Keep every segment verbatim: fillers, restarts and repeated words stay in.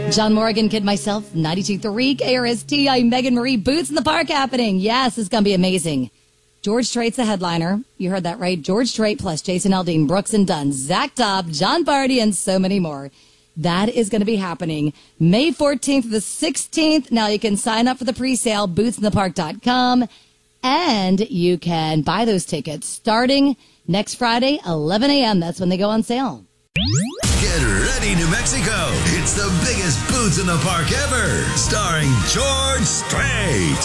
John Morgan, Kid Myself, ninety-two point three K R S T. I'm Megan Marie. Boots in the Park happening. Yes, it's going to be amazing. George Strait's the headliner. You heard that right. George Strait plus Jason Aldean, Brooks and Dunn, Zach Top, John Party, and so many more. That is going to be happening May fourteenth to the sixteenth. Now you can sign up for the pre-sale, boots in the park dot com, and you can buy those tickets starting next Friday, eleven a.m. That's when they go on sale. Get ready, New Mexico. It's the biggest Boots in the Park ever, starring George Strait,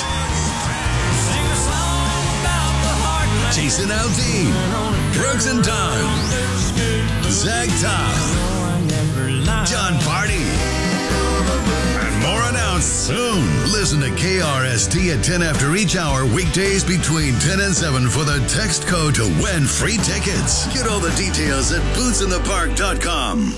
Jason Aldean, Brooks and Dunn, Zach Top, John Party, and more announced soon. Listen to K R S T at ten after each hour, weekdays between ten and seven for the text code to win free tickets. Get all the details at boots in the park dot com.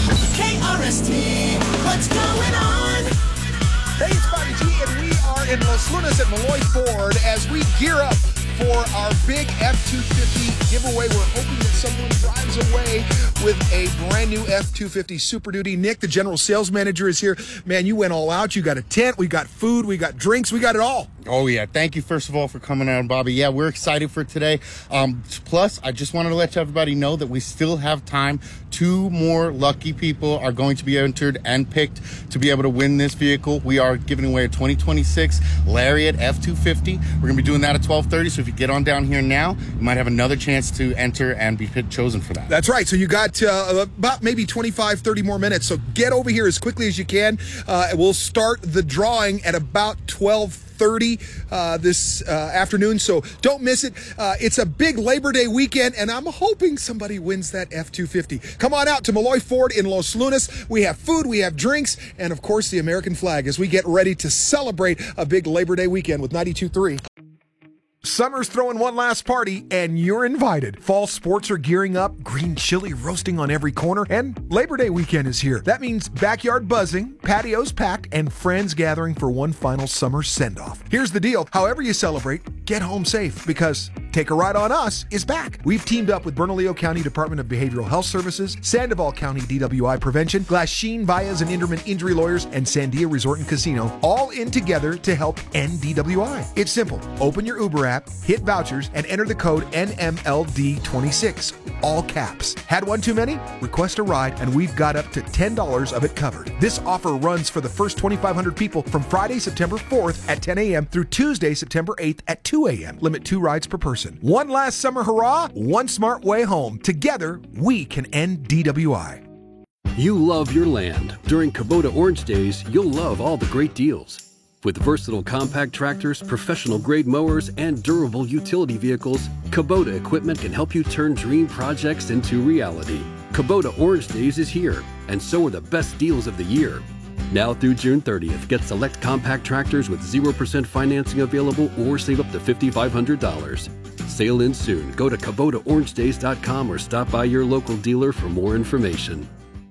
K R S T, what's going on? Hey, it's Bobby G, and we are in Los Lunas at Malloy Ford as we gear up for our big F two fifty giveaway. We're hoping that someone drives away with a brand new F two fifty Super Duty. Nick, the general sales manager, is here. Man, you went all out. You got a tent. We got food. We got drinks. We got it all. Oh, yeah. Thank you, first of all, for coming out, Bobby. Yeah, we're excited for today. Um, plus, I just wanted to let everybody know that we still have time. Two more lucky people are going to be entered and picked to be able to win this vehicle. We are giving away a twenty twenty-six Lariat F two fifty. We're going to be doing that at twelve thirty, so if you get on down here now, you might have another chance to enter and be chosen for that. That's right. So you got uh, about maybe twenty-five, thirty more minutes. So get over here as quickly as you can. Uh, we'll start the drawing at about twelve thirty uh, this uh, afternoon, so don't miss it. Uh, it's a big Labor Day weekend, and I'm hoping somebody wins that F two fifty. Come on out to Malloy Ford in Los Lunas. We have food, we have drinks, and of course the American flag as we get ready to celebrate a big Labor Day weekend with ninety-two point three. Summer's throwing one last party, and you're invited. Fall sports are gearing up, green chili roasting on every corner, and Labor Day weekend is here. That means backyard buzzing, patios packed, and friends gathering for one final summer send-off. Here's the deal. However you celebrate, get home safe, because Take a Ride on Us is back. We've teamed up with Bernalillo County Department of Behavioral Health Services, Sandoval County D W I Prevention, Glasheen Vias and Inderman Injury Lawyers, and Sandia Resort and Casino, all in together to help end D W I. It's simple. Open your Uber app, hit vouchers, and enter the code N M L D twenty-six, all caps. Had one too many? Request a ride, and we've got up to ten dollars of it covered. This offer runs for the first twenty-five hundred people from Friday, September fourth at ten a.m. through Tuesday, September eighth at two a.m. Limit two rides per person. One last summer hurrah, one smart way home. Together, we can end D W I. You love your land. During Kubota Orange Days, you'll love all the great deals. With versatile compact tractors, professional-grade mowers, and durable utility vehicles, Kubota equipment can help you turn dream projects into reality. Kubota Orange Days is here, and so are the best deals of the year. Now through June thirtieth, get select compact tractors with zero percent financing available or save up to five thousand five hundred dollars. Sale ends soon. Go to Kubota Orange Days dot com or stop by your local dealer for more information.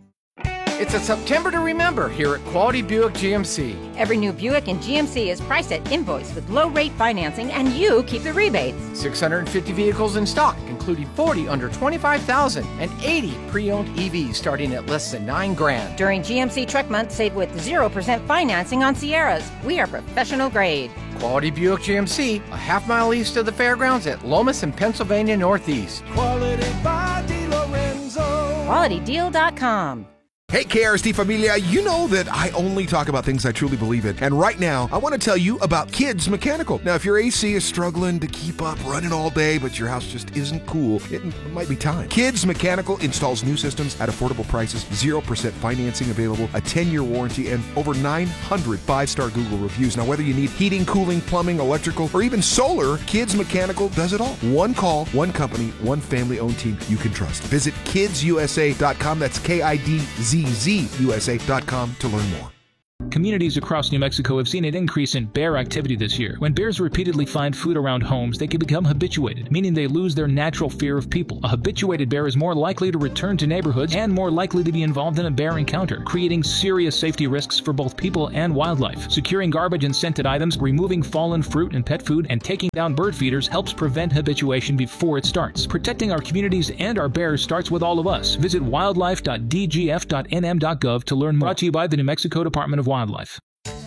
It's a September to remember here at Quality Buick G M C. Every new Buick in G M C is priced at invoice with low rate financing, and you keep the rebates. six hundred fifty vehicles in stock, including forty under twenty-five thousand and eighty pre-owned E Vs starting at less than nine grand. During G M C Truck Month, save with zero percent financing on Sierras. We are professional grade. Quality Buick G M C, a half mile east of the fairgrounds at Lomas and Pennsylvania Northeast. Quality by DeLorenzo. Quality Deal dot com. Hey, K R S T Familia, you know that I only talk about things I truly believe in. And right now, I want to tell you about Kids Mechanical. Now, if your A C is struggling to keep up running all day, but your house just isn't cool, it might be time. Kids Mechanical installs new systems at affordable prices, zero percent financing available, a ten-year warranty, and over nine hundred five-star Google reviews. Now, whether you need heating, cooling, plumbing, electrical, or even solar, Kids Mechanical does it all. One call, one company, one family-owned team you can trust. Visit kids U S A dot com. That's K I D Z Z U S A dot com to learn more. Communities across New Mexico have seen an increase in bear activity this year. When bears repeatedly find food around homes, they can become habituated, meaning they lose their natural fear of people. A habituated bear is more likely to return to neighborhoods and more likely to be involved in a bear encounter, creating serious safety risks for both people and wildlife. Securing garbage and scented items, removing fallen fruit and pet food, and taking down bird feeders helps prevent habituation before it starts. Protecting our communities and our bears starts with all of us. Visit wildlife dot d g f dot n m dot gov to learn more. Brought to you by the New Mexico Department of Wildlife.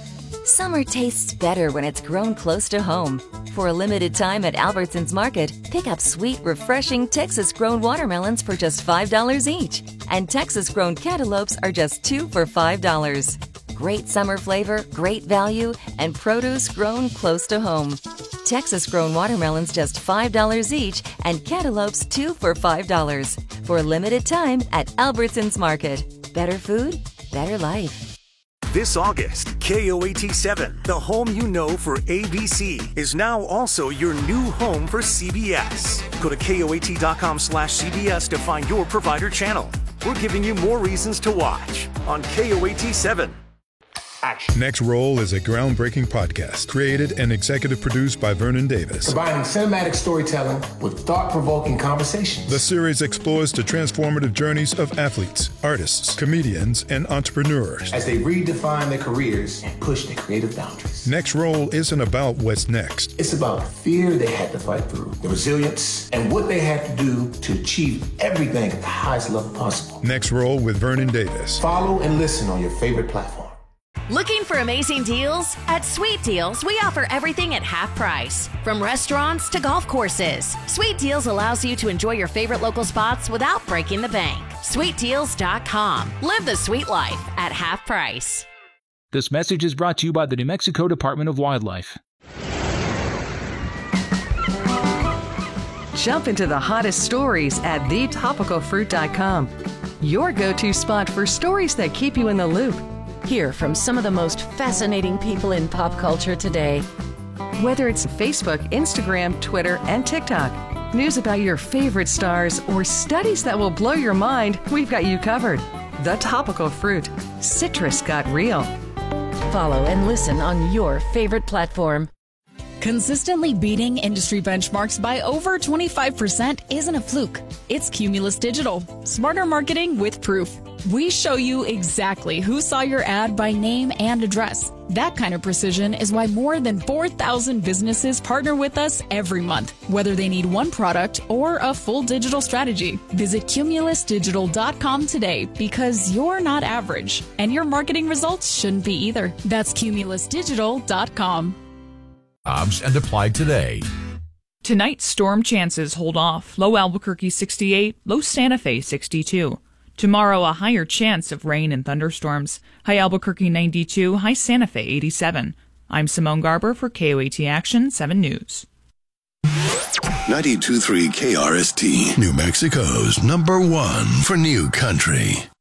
Summer tastes better when it's grown close to home. For a limited time at Albertsons Market, pick up sweet, refreshing Texas-grown watermelons for just five dollars each. And Texas-grown cantaloupes are just two for five dollars. Great summer flavor, great value, and produce grown close to home. Texas-grown watermelons just five dollars each, and cantaloupes two for five dollars. For a limited time at Albertsons Market. Better food, better life. This August, K O A T seven, the home you know for A B C, is now also your new home for C B S. Go to K O A T dot com slash C B S to find your provider channel. We're giving you more reasons to watch on K O A T seven. Action. Next Roll is a groundbreaking podcast created and executive produced by Vernon Davis. Combining cinematic storytelling with thought-provoking conversations. The series explores the transformative journeys of athletes, artists, comedians, and entrepreneurs as they redefine their careers and push their creative boundaries. Next Roll isn't about what's next. It's about the fear they had to fight through, the resilience, and what they had to do to achieve everything at the highest level possible. Next Roll with Vernon Davis. Follow and listen on your favorite platform. Looking for amazing deals? At Sweet Deals, we offer everything at half price. From restaurants to golf courses, Sweet Deals allows you to enjoy your favorite local spots without breaking the bank. sweet deals dot com. Live the sweet life at half price. This message is brought to you by the New Mexico Department of Wildlife. Jump into the hottest stories at the topical fruit dot com. Your go-to spot for stories that keep you in the loop. Hear from some of the most fascinating people in pop culture today. Whether it's Facebook, Instagram, Twitter, and TikTok, news about your favorite stars, or studies that will blow your mind, we've got you covered. The Topical Fruit. Citrus got real. Follow and listen on your favorite platform. Consistently beating industry benchmarks by over twenty-five percent isn't a fluke. It's Cumulus Digital. Smarter marketing with proof. We show you exactly who saw your ad by name and address. That kind of precision is why more than four thousand businesses partner with us every month, whether they need one product or a full digital strategy. Visit cumulus digital dot com today because you're not average, and your marketing results shouldn't be either. That's cumulus digital dot com. Jobs and apply today. Tonight, storm chances hold off. Low Albuquerque sixty-eight, low Santa Fe sixty-two. Tomorrow, a higher chance of rain and thunderstorms. High Albuquerque ninety-two, high Santa Fe eighty-seven. I'm Simone Garber for K O A T Action seven News. ninety-two point three K R S T, New Mexico's number one for new country.